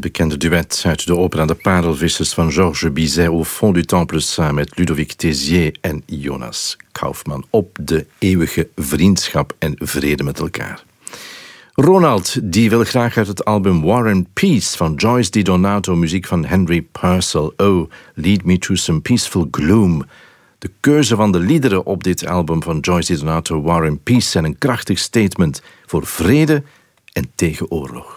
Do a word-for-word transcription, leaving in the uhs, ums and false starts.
bekende duet uit de opera De Parelvissers van Georges Bizet au fond du Temple Saint met Ludovic Tézier en Jonas Kaufmann op de eeuwige vriendschap en vrede met elkaar. Ronald die wil graag uit het album War and Peace van Joyce Di Donato muziek van Henry Purcell. Oh, lead me to some peaceful gloom. De keuze van de liederen op dit album van Joyce Di Donato, War and Peace, zijn een krachtig statement voor vrede en tegen oorlog.